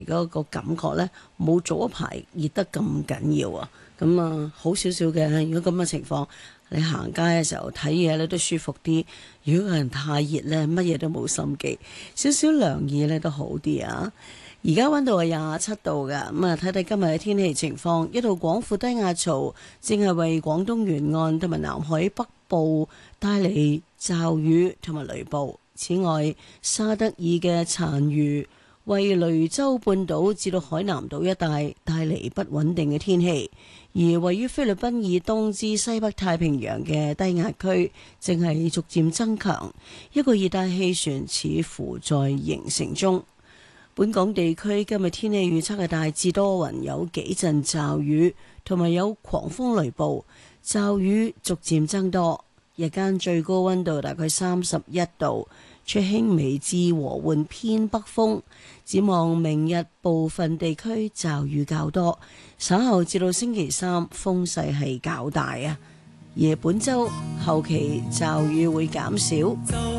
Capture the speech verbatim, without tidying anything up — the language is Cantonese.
嗰個感覺咧冇早一排熱得咁緊要啊。咁啊好少少嘅，如果咁嘅情況，你行街嘅時候睇嘢咧都舒服啲。如果個人太熱咧，乜嘢都冇心機，少少涼意咧都好啲啊。而家溫度係廿七度㗎，咁啊睇睇今日嘅天氣情況，一道廣闊低壓槽正係為廣東沿岸同埋南海北部帶嚟驟雨同埋雷暴。此外，沙德爾嘅殘餘為雷州半島至到海南島一帶帶嚟不穩定嘅天氣，而位於菲律賓以東至西北太平洋嘅低壓區正係逐漸增強，一個熱帶氣旋似乎在形成中。本港地區今日天氣預測係大致多雲，有幾陣驟雨，同埋有狂風雷暴，驟雨逐漸增多。日間最高溫度大概三十一度，吹輕微至和緩偏北風。展望明日部分地區驟雨較多，稍後至到星期三風勢係較大啊。而本週後期驟雨會減少。